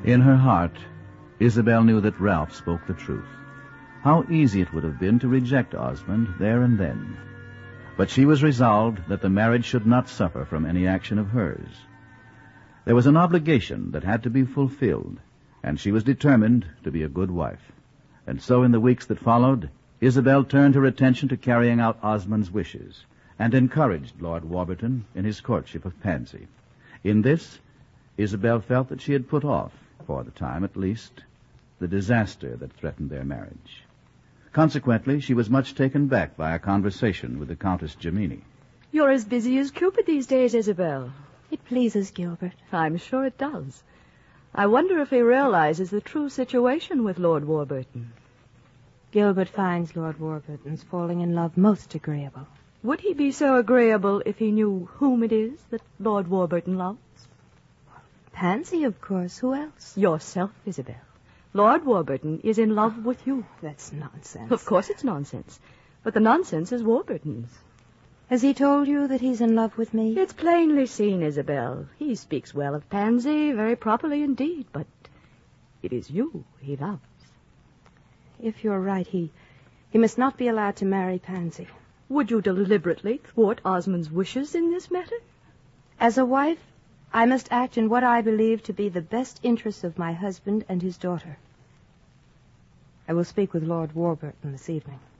In her heart, Isabel knew that Ralph spoke the truth. How easy it would have been to reject Osmond there and then. But she was resolved that the marriage should not suffer from any action of hers. There was an obligation that had to be fulfilled, and she was determined to be a good wife. And so in the weeks that followed, Isabel turned her attention to carrying out Osmond's wishes, and encouraged Lord Warburton in his courtship of Pansy. In this, Isabel felt that she had put off, for the time at least, the disaster that threatened their marriage. Consequently, she was much taken back by a conversation with the Countess Gemini. You're as busy as Cupid these days, Isabel. It pleases Gilbert. I'm sure it does. I wonder if he realizes the true situation with Lord Warburton. Gilbert finds Lord Warburton's falling in love most agreeable. Would he be so agreeable if he knew whom it is that Lord Warburton loves? Pansy, of course. Who else? Yourself, Isabel. Lord Warburton is in love with you. That's nonsense. Of course it's nonsense. But the nonsense is Warburton's. Has he told you that he's in love with me? It's plainly seen, Isabel. He speaks well of Pansy, very properly indeed, but it is you he loves. If you're right, he must not be allowed to marry Pansy. Would you deliberately thwart Osmond's wishes in this matter? As a wife, I must act in what I believe to be the best interests of my husband and his daughter. I will speak with Lord Warburton this evening.